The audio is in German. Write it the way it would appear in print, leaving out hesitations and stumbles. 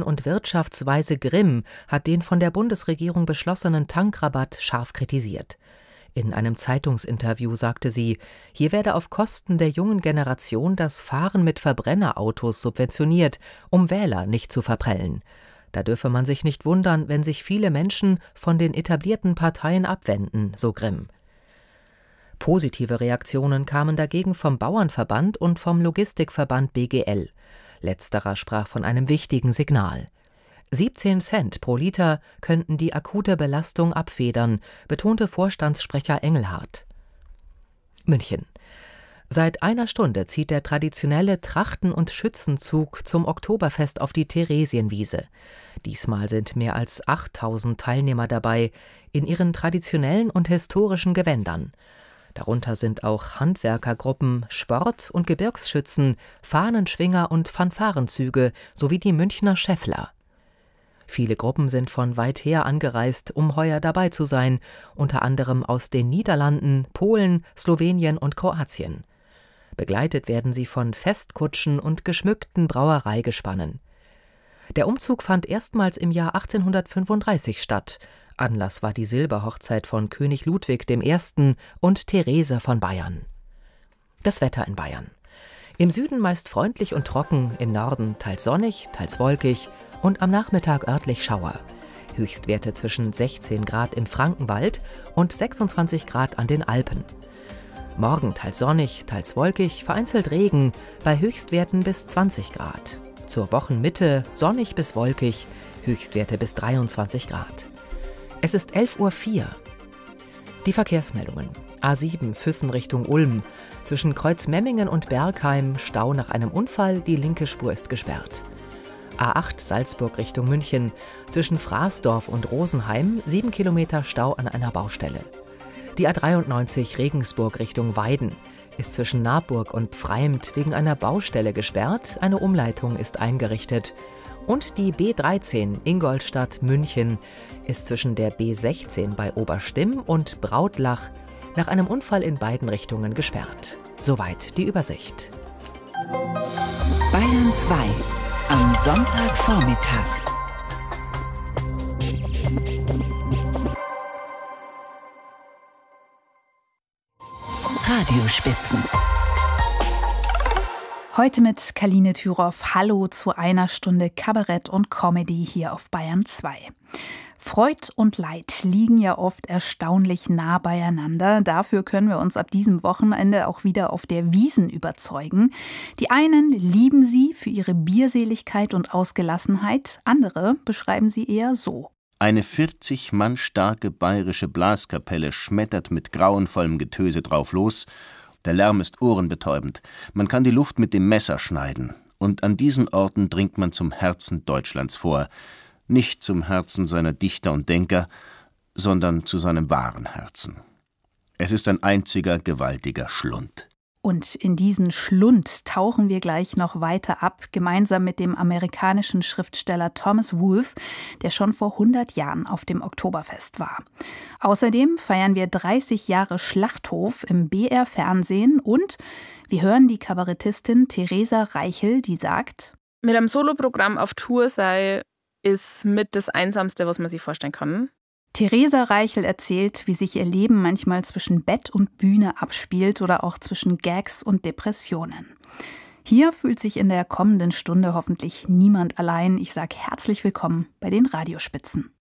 und Wirtschaftsweise Grimm hat den von der Bundesregierung beschlossenen Tankrabatt scharf kritisiert. In einem Zeitungsinterview sagte sie, hier werde auf Kosten der jungen Generation das Fahren mit Verbrennerautos subventioniert, um Wähler nicht zu verprellen. Da dürfe man sich nicht wundern, wenn sich viele Menschen von den etablierten Parteien abwenden, so Grimm. Positive Reaktionen kamen dagegen vom Bauernverband und vom Logistikverband BGL. Letzterer sprach von einem wichtigen Signal. 17 Cent pro Liter könnten die akute Belastung abfedern, betonte Vorstandssprecher Engelhardt. München. Seit einer Stunde zieht der traditionelle Trachten- und Schützenzug zum Oktoberfest auf die Theresienwiese. Diesmal sind mehr als 8.000 Teilnehmer dabei, in ihren traditionellen und historischen Gewändern. Darunter sind auch Handwerkergruppen, Sport- und Gebirgsschützen, Fahnenschwinger und Fanfarenzüge sowie die Münchner Schäffler. Viele Gruppen sind von weit her angereist, um heuer dabei zu sein, unter anderem aus den Niederlanden, Polen, Slowenien und Kroatien. Begleitet werden sie von Festkutschen und geschmückten Brauereigespannen. Der Umzug fand erstmals im Jahr 1835 statt. Anlass war die Silberhochzeit von König Ludwig I. und Therese von Bayern. Das Wetter in Bayern. Im Süden meist freundlich und trocken, im Norden teils sonnig, teils wolkig und am Nachmittag örtlich Schauer. Höchstwerte zwischen 16 Grad im Frankenwald und 26 Grad an den Alpen. Morgen teils sonnig, teils wolkig, vereinzelt Regen, bei Höchstwerten bis 20 Grad. Zur Wochenmitte sonnig bis wolkig, Höchstwerte bis 23 Grad. Es ist 11:04 Uhr. Die Verkehrsmeldungen. A7 Füssen Richtung Ulm. Zwischen Kreuzmemmingen und Bergheim Stau nach einem Unfall, die linke Spur ist gesperrt. A8 Salzburg Richtung München. Zwischen Fraßdorf und Rosenheim 7 Kilometer Stau an einer Baustelle. Die A93 Regensburg Richtung Weiden ist zwischen Naburg und Pfreimt wegen einer Baustelle gesperrt. Eine Umleitung ist eingerichtet. Und die B13 Ingolstadt-München ist zwischen der B16 bei Oberstimm und Brautlach nach einem Unfall in beiden Richtungen gesperrt. Soweit die Übersicht. Bayern 2 am Sonntagvormittag. Radiospitzen. Heute mit Kaline Thüroff. Hallo zu einer Stunde Kabarett und Comedy hier auf Bayern 2. Freud und Leid liegen ja oft erstaunlich nah beieinander. Dafür können wir uns ab diesem Wochenende auch wieder auf der Wiesn überzeugen. Die einen lieben sie für ihre Bierseligkeit und Ausgelassenheit, andere beschreiben sie eher so. Eine 40 Mann starke bayerische Blaskapelle schmettert mit grauenvollem Getöse drauf los. Der Lärm ist ohrenbetäubend. Man kann die Luft mit dem Messer schneiden. Und an diesen Orten dringt man zum Herzen Deutschlands vor. Nicht zum Herzen seiner Dichter und Denker, sondern zu seinem wahren Herzen. Es ist ein einziger gewaltiger Schlund. Und in diesen Schlund tauchen wir gleich noch weiter ab, gemeinsam mit dem amerikanischen Schriftsteller Thomas Wolfe, der schon vor 100 Jahren auf dem Oktoberfest war. Außerdem feiern wir 30 Jahre Schlachthof im BR-Fernsehen und wir hören die Kabarettistin Theresa Reichel, die sagt: Mit einem Soloprogramm auf Tour sei ist mit das Einsamste, was man sich vorstellen kann. Theresa Reichel erzählt, wie sich ihr Leben manchmal zwischen Bett und Bühne abspielt oder auch zwischen Gags und Depressionen. Hier fühlt sich in der kommenden Stunde hoffentlich niemand allein. Ich sage herzlich willkommen bei den Radiospitzen.